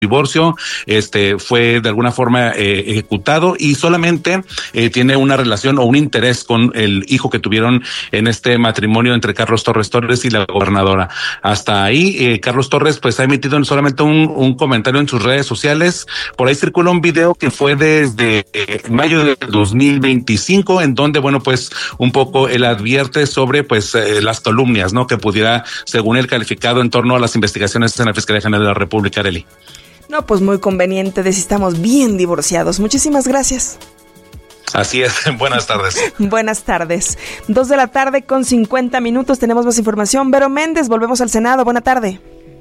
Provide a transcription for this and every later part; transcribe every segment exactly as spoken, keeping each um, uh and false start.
divorcio, este fue de alguna forma eh, ejecutado y solamente eh, tiene una relación o un interés con el hijo que tuvieron en este matrimonio entre Carlos Torres Torres y la gobernadora. Hasta ahí, eh, Carlos Torres pues ha emitido solamente un, un comentario en sus redes sociales. Por ahí circula un video que fue desde eh, mayo del dos mil veinticinco, en donde, bueno, pues un poco él advierte sobre pues eh, las calumnias, ¿no?, que pudiera, según él, calificado en torno a las investigaciones en la Fiscalía General de la República. Arely. No, pues muy conveniente de si estamos bien divorciados. Muchísimas gracias. Así es, buenas tardes. Buenas tardes. Dos de la tarde con cincuenta minutos, tenemos más información. Vero Méndez, volvemos al Senado, buena tarde.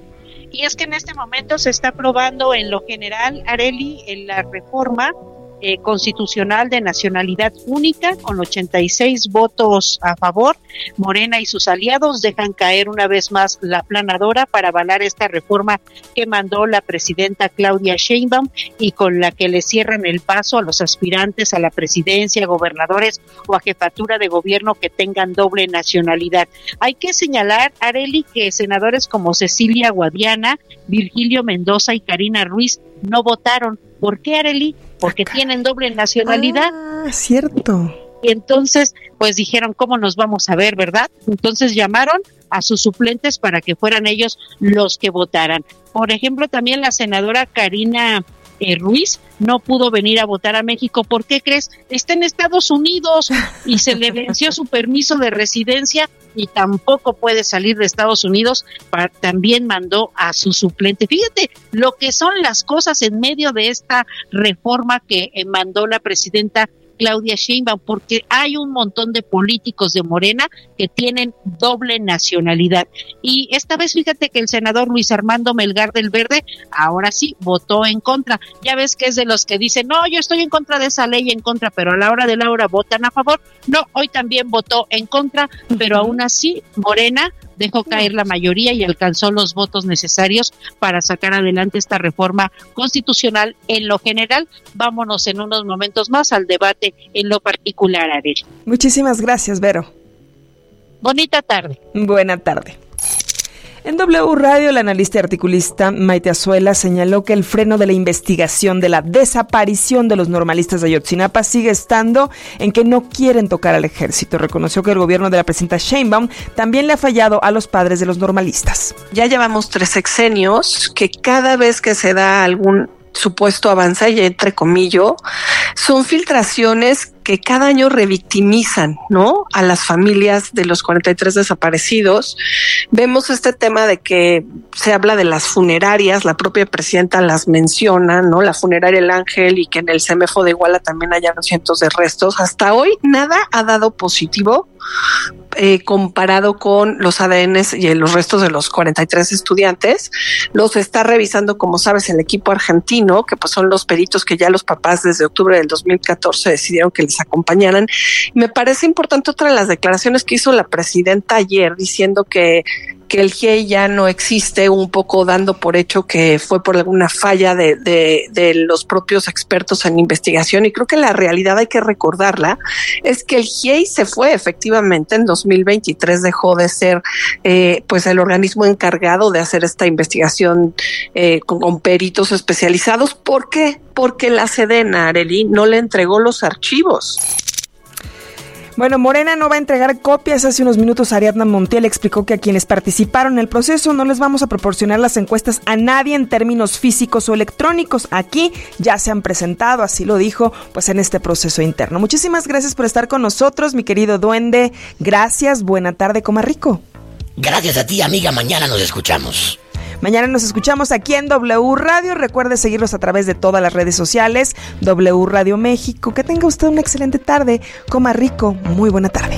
Y es que en este momento se está aprobando en lo general, Arely, en la reforma eh, constitucional de nacionalidad única, con ochenta y seis votos a favor. Morena y sus aliados dejan caer una vez más la planadora para avalar esta reforma que mandó la presidenta Claudia Sheinbaum y con la que le cierran el paso a los aspirantes a la presidencia, gobernadores o a jefatura de gobierno que tengan doble nacionalidad. Hay que señalar, Arely, que senadores como Cecilia Guadiana, Virgilio Mendoza y Karina Ruiz no votaron. ¿Por qué, Arely? Porque tienen doble nacionalidad. Ah, cierto. Y entonces, pues dijeron, ¿cómo nos vamos a ver, verdad? Entonces llamaron a sus suplentes para que fueran ellos los que votaran. Por ejemplo, también la senadora Karina eh, Ruiz no pudo venir a votar a México. ¿Por qué crees? Está en Estados Unidos y se le venció su permiso de residencia y tampoco puede salir de Estados Unidos. Para, también mandó a su suplente. Fíjate lo que son las cosas en medio de esta reforma que eh, mandó la presidenta Claudia Sheinbaum, porque hay un montón de políticos de Morena que tienen doble nacionalidad. Y esta vez fíjate que el senador Luis Armando Melgar del Verde, ahora sí, votó en contra. Ya ves que es de los que dicen, no, yo estoy en contra de esa ley, en contra, pero a la hora de la hora votan a favor. No, hoy también votó en contra, pero aún así, Morena dejó caer la mayoría y alcanzó los votos necesarios para sacar adelante esta reforma constitucional en lo general. Vámonos en unos momentos más al debate en lo particular, Arely. Muchísimas gracias, Vero. Bonita tarde. Buena tarde. En W Radio, la analista y articulista Maite Azuela señaló que el freno de la investigación de la desaparición de los normalistas de Ayotzinapa sigue estando en que no quieren tocar al ejército. Reconoció que el gobierno de la presidenta Sheinbaum también le ha fallado a los padres de los normalistas. Ya llevamos tres sexenios que cada vez que se da algún supuesto avance, y entre comillas, son filtraciones que cada año revictimizan, ¿no?, a las familias de los cuarenta y tres desaparecidos. Vemos este tema de que se habla de las funerarias, la propia presidenta las menciona, ¿no?, la funeraria El Ángel, y que en el CEMEFO de Iguala también hallaron cientos de restos. Hasta hoy nada ha dado positivo eh, comparado con los A D Ns y los restos de los cuarenta y tres estudiantes. Los está revisando, como sabes, el equipo argentino, que pues son los peritos que ya los papás desde octubre del dos mil catorce decidieron que les acompañaran. Me parece importante otra de las declaraciones que hizo la presidenta ayer, diciendo que que el G I E I ya no existe, un poco dando por hecho que fue por alguna falla de, de, de los propios expertos en investigación, y creo que la realidad, hay que recordarla, es que el G I E I se fue efectivamente en dos mil veintitrés, dejó de ser eh, pues el organismo encargado de hacer esta investigación eh, con, con peritos especializados. ¿Por qué? Porque la Sedena, Arely, no le entregó los archivos. Bueno, Morena no va a entregar copias. Hace unos minutos Ariadna Montiel explicó que a quienes participaron en el proceso no les vamos a proporcionar las encuestas a nadie en términos físicos o electrónicos. Aquí ya se han presentado, así lo dijo, pues en este proceso interno. Muchísimas gracias por estar con nosotros, mi querido duende. Gracias, buena tarde, coma rico. Gracias a ti, amiga, mañana nos escuchamos. Mañana nos escuchamos aquí en W Radio. Recuerde seguirnos a través de todas las redes sociales. W Radio México. Que tenga usted una excelente tarde. Coma rico. Muy buena tarde.